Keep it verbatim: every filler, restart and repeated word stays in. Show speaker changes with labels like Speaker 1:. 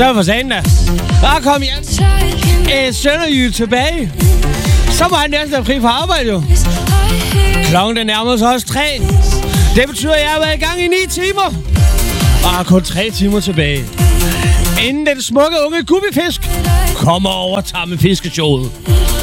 Speaker 1: Så for sagen da. Og kom Jens. Øh, Sønderjyde tilbage. Så var han næsten af fri fra arbejde, jo. Klokken den nærmede sig også tre. Det betyder, at jeg har været i gang i ni timer. Og har kun tre timer tilbage. Inden den smukke unge guppifisk kommer over og tager med fiskeshowet.